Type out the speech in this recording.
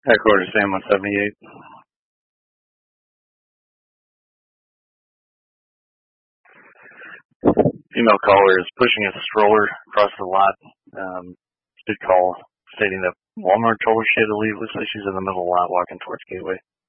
Headquarters Sam 178. Female caller is pushing a stroller across the lot. Did call stating that Walmart told her she had to leave. Looks like she's in the middle of the lot walking towards Gateway.